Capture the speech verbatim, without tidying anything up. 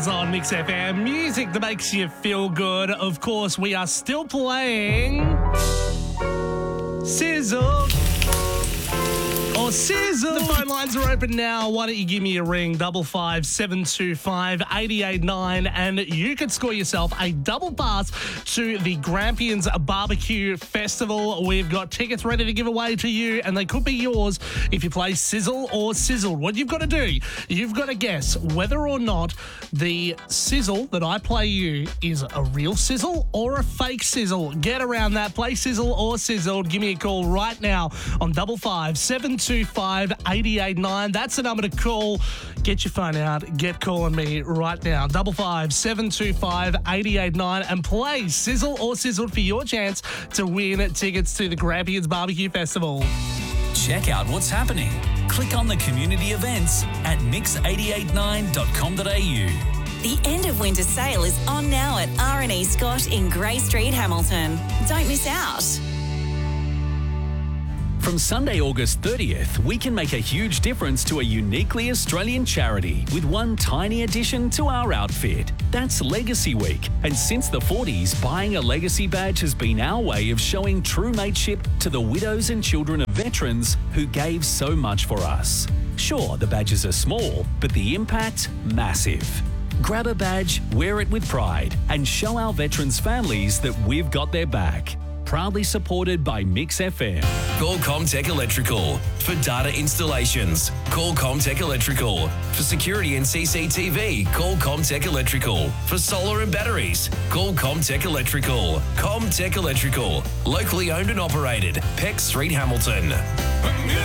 Sizzles on Mix F M. Music that makes you feel good. Of course, we are still playing Sizzle or Sizzle. The phone lines are open now. Why don't you give me a ring? Double five seven two five eight eight nine, and you could score yourself a double pass to the Grampians Barbecue Festival. We've got tickets ready to give away to you, and they could be yours if you play Sizzle or Sizzled. What you've got to do, you've got to guess whether or not the sizzle that I play you is a real sizzle or a fake sizzle. Get around that. Play Sizzle or Sizzled. Give me a call right now on double five seven two five eight eight nine. That's the number to call. Get your phone out. Get calling me right now. Double five seven two five eight eight nine and play Sizzle or Sizzled for your chance to win tickets to the Grampians Barbecue Festival. Check out what's happening. Click on the community events at mix eight eight nine dot com dot a u. The end of winter sale is on now at R and E Scott in Grey Street, Hamilton. Don't miss out. From Sunday, August thirtieth, we can make a huge difference to a uniquely Australian charity with one tiny addition to our outfit. That's Legacy Week. And since the forties, buying a Legacy badge has been our way of showing true mateship to the widows and children of veterans who gave so much for us. Sure, the badges are small, but the impact, massive. Grab a badge, wear it with pride, and show our veterans' families that we've got their back. Proudly supported by Mix F M. Call Comtech Electrical. For data installations, call Comtech Electrical. For security and C C T V, call Comtech Electrical. For solar and batteries, call Comtech Electrical. Comtech Electrical. Locally owned and operated. Peck Street, Hamilton.